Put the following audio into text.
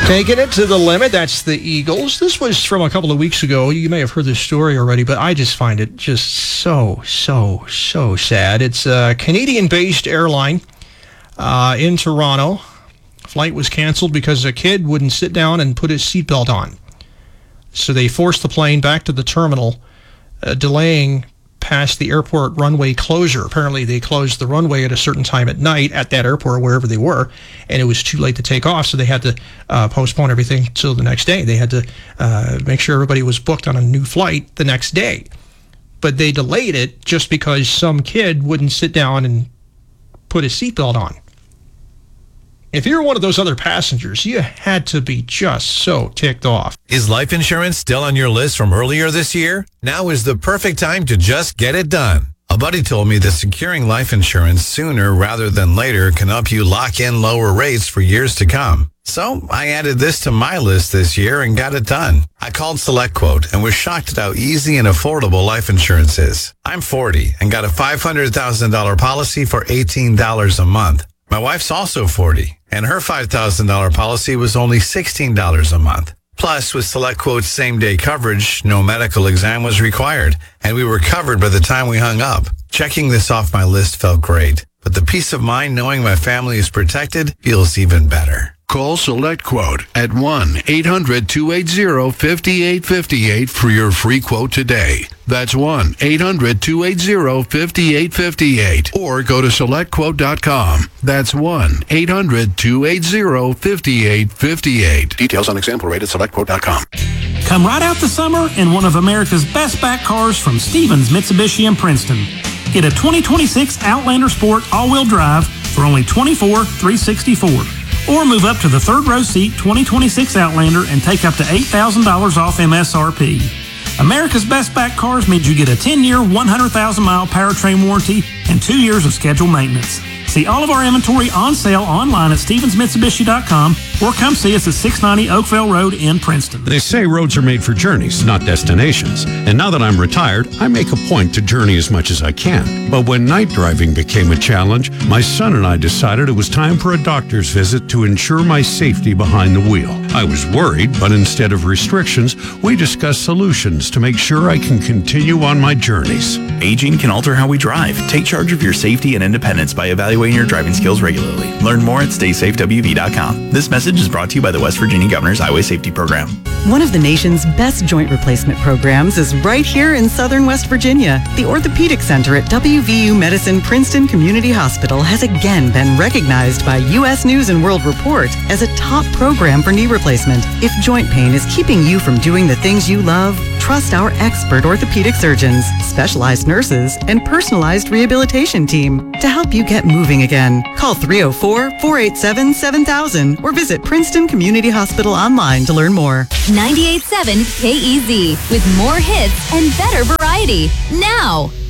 Taking it to the limit, that's the Eagles. This was from a couple of weeks ago. You may have heard this story already, but I just find it just so sad. It's a Canadian-based airline in Toronto. Flight was canceled because a kid wouldn't sit down and put his seatbelt on. So they forced the plane back to the terminal, delaying past the airport runway closure. Apparently, they closed the runway at a certain time at night at that airport, wherever they were, and it was too late to take off, so they had to postpone everything till the next day. They had to make sure everybody was booked on a new flight the next day. But they delayed it just because some kid wouldn't sit down and put his seatbelt on. If you're one of those other passengers, you had to be just so ticked off. Is life insurance still on your list from earlier this year? Now is the perfect time to just get it done. A buddy told me that securing life insurance sooner rather than later can help you lock in lower rates for years to come. So I added this to my list this year and got it done. I called SelectQuote and was shocked at how easy and affordable life insurance is. I'm 40 and got a $500,000 policy for $18 a month. My wife's also 40, and her $5,000 policy was only $16 a month. Plus, with SelectQuote's same-day coverage, no medical exam was required, and we were covered by the time we hung up. Checking this off my list felt great, but the peace of mind knowing my family is protected feels even better. Call SelectQuote at 1-800-280-5858 for your free quote today. That's 1-800-280-5858. Or go to SelectQuote.com. That's 1-800-280-5858. Details on example rate at SelectQuote.com. Come right out the summer in one of America's best back cars from Stevens Mitsubishi in Princeton. Get a 2026 Outlander Sport all-wheel drive for only $24,364. Or move up to the third row seat 2026 Outlander and take up to $8,000 off MSRP. America's Best Back Cars means you get a 10-year, 100,000-mile powertrain warranty and 2 years of scheduled maintenance. See all of our inventory on sale online at StevensMitsubishi.com or come see us at 690 Oakville Road in Princeton. They say roads are made for journeys, not destinations. And now that I'm retired, I make a point to journey as much as I can. But when night driving became a challenge, my son and I decided it was time for a doctor's visit to ensure my safety behind the wheel. I was worried, but instead of restrictions, we discussed solutions to make sure I can continue on my journeys. Aging can alter how we drive. Take charge of your safety and independence by evaluating your driving skills regularly. Learn more at StaySafeWV.com. This message is brought to you by the West Virginia Governor's Highway Safety Program. One of the nation's best joint replacement programs is right here in Southern West Virginia. The Orthopedic Center at WVU Medicine Princeton Community Hospital has again been recognized by U.S. News and World Report as a top program for knee replacement. If joint pain is keeping you from doing the things you love, trust our expert orthopedic surgeons, specialized nurses, and personalized rehabilitation team to help you get moving again. Call 304-487-7000 or visit Princeton Community Hospital online to learn more. 98.7 KEZ with more hits and better variety. Now!